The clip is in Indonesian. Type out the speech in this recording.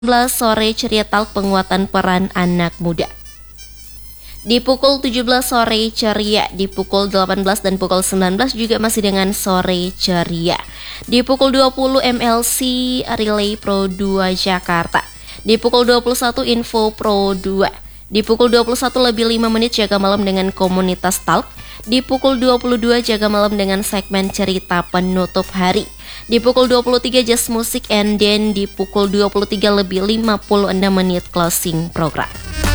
sore ceria talk penguatan peran anak muda. Di pukul 17 sore ceria, di pukul 18 dan pukul 19 juga masih dengan sore ceria. Di pukul 20 MLC Relay Pro 2 Jakarta. Di pukul 21 Info Pro 2. Di pukul 21 lebih 5 menit jaga malam dengan komunitas talk. Di pukul 22 jaga malam dengan segmen cerita penutup hari. Di pukul 23 Just Music and then di pukul 23 lebih 56 menit closing program.